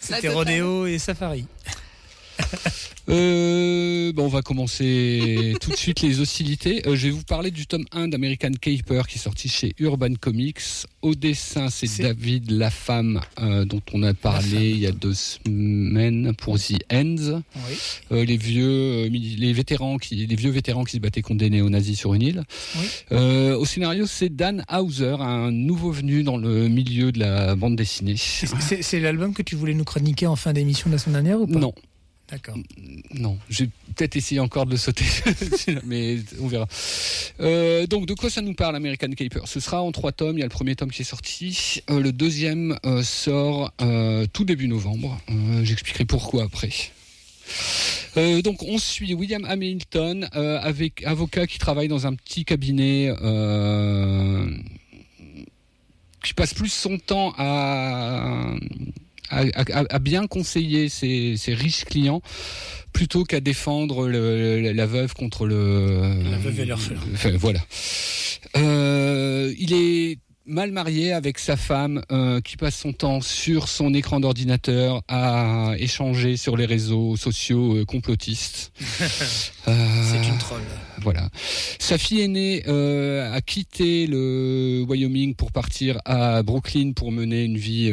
C'était Rodéo et Safari. On va commencer tout de suite les hostilités. Je vais vous parler du tome 1 d'American Caper qui est sorti chez Urban Comics. Au dessin, c'est David Lafame, dont on a parlé il y a 2 semaines pour The Ends. Oui. Les vieux vétérans qui se battaient contre des néo-nazis sur une île. Oui. Au scénario, c'est Dan Hauser, un nouveau venu dans le milieu de la bande dessinée. C'est l'album que tu voulais nous chroniquer en fin d'émission de la semaine dernière ou pas ? Non. D'accord. Non, j'ai peut-être essayé encore de le sauter, mais on verra. Donc, de quoi ça nous parle, American Caper ? Ce sera en 3 tomes. Il y a le premier tome qui est sorti. Le deuxième sort tout début novembre. J'expliquerai pourquoi après. Donc, on suit William Hamilton, avec avocat qui travaille dans un petit cabinet qui passe plus son temps à bien conseiller ses riches clients plutôt qu'à défendre la veuve contre la veuve et l'orphelin. Enfin, voilà. Il est mal marié avec sa femme qui passe son temps sur son écran d'ordinateur à échanger sur les réseaux sociaux complotistes. C'est une troll. Voilà. Sa fille aînée a quitté le Wyoming pour partir à Brooklyn pour mener une vie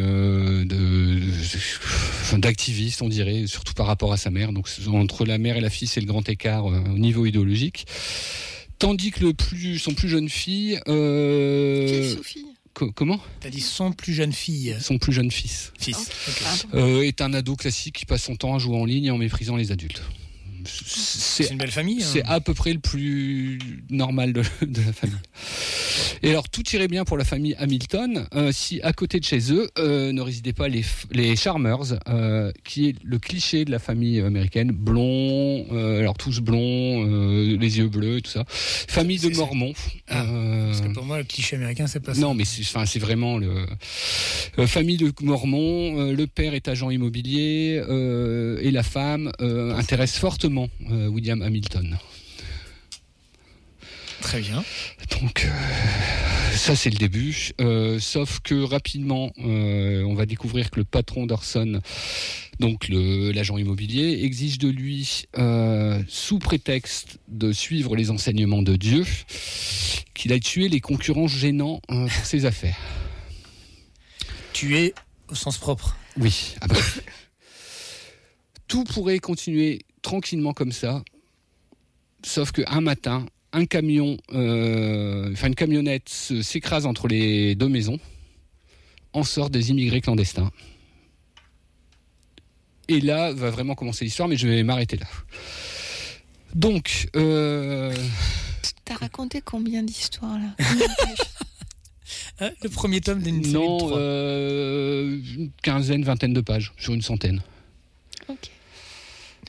d'activiste, on dirait, surtout par rapport à sa mère. Donc entre la mère et la fille, c'est le grand écart au niveau idéologique. Tandis que son plus jeune fille... Sophie. Comment ? T'as dit son plus jeune fille. Son plus jeune fils. Okay. Est un ado classique qui passe son temps à jouer en ligne et en méprisant les adultes. C'est une belle famille. C'est à peu près le plus normal de la famille. Et alors, tout irait bien pour la famille Hamilton si à côté de chez eux ne résidaient pas les Charmers, qui est le cliché de la famille américaine, blond, alors tous blonds, les yeux bleus et tout ça. Famille de Mormons. Parce que pour moi, le cliché américain, c'est pas ça. Non, mais c'est vraiment famille de Mormons. Le père est agent immobilier et la femme intéresse fortement William Hamilton. Très bien. Donc ça c'est le début, sauf que rapidement on va découvrir que le patron d'Orson, donc l'agent immobilier, exige de lui, sous prétexte de suivre les enseignements de Dieu, qu'il aille tuer les concurrents gênants pour ses affaires. Tuer au sens propre. Oui. Ah bah. Tout pourrait continuer tranquillement comme ça, sauf qu'un matin, une camionnette s'écrase entre les 2 maisons, en sortent des immigrés clandestins. Et là va vraiment commencer l'histoire, mais je vais m'arrêter là. Donc... T'as raconté combien d'histoires là ? Le premier tome d'une série de 3. Une quinzaine, vingtaine de pages, sur une centaine. Ok. Quoi ?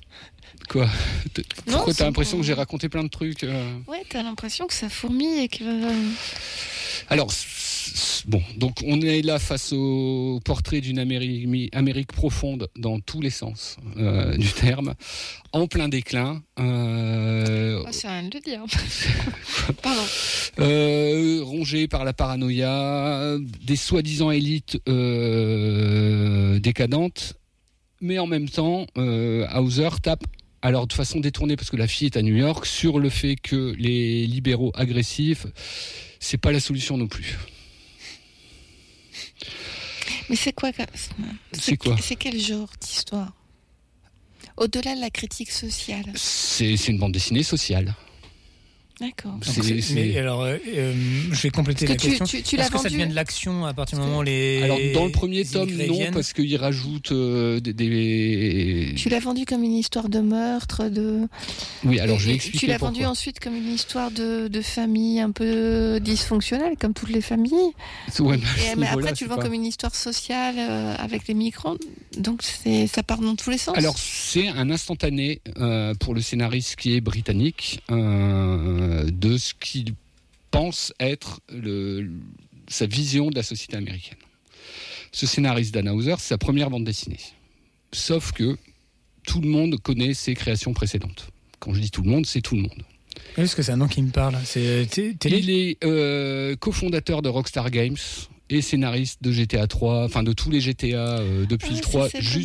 Pourquoi t'as l'impression que j'ai raconté plein de trucs Ouais, t'as l'impression que ça fourmille et que... Alors, bon, donc on est là face au portrait d'une Amérique profonde dans tous les sens du terme, en plein déclin. C'est rien de le dire. Pardon. Rongé par la paranoïa, des soi-disant élites décadentes, mais en même temps, Hauser tape, alors de façon détournée parce que la fille est à New York, sur le fait que les libéraux agressifs, c'est pas la solution non plus. Mais c'est quoi ? C'est quoi ? C'est quel genre d'histoire ? Au-delà de la critique sociale. C'est une bande dessinée sociale. D'accord. Mais alors, je vais compléter la question. Tu Est-ce que ça devient de l'action à partir du moment où les... Alors, dans le premier tome, non, parce qu'il rajoute des... Tu l'as vendu comme une histoire de meurtre, de... Oui, alors je vais expliquer Tu l'as pourquoi. vendu ensuite comme une histoire de famille un peu dysfonctionnelle, comme toutes les familles. Ouais, mais après, tu le vends comme une histoire sociale avec les migrants. Donc, ça part dans tous les sens. Alors, c'est un instantané pour le scénariste qui est britannique, de ce qu'il pense être sa vision de la société américaine. Ce scénariste Dan Hauser, c'est sa première bande dessinée. Sauf que tout le monde connaît ses créations précédentes. Quand je dis tout le monde, c'est tout le monde. Est-ce que c'est un nom qui me parle ? C'est télé ? Il est cofondateur de Rockstar Games et scénariste de GTA 3, enfin de tous les GTA depuis le 3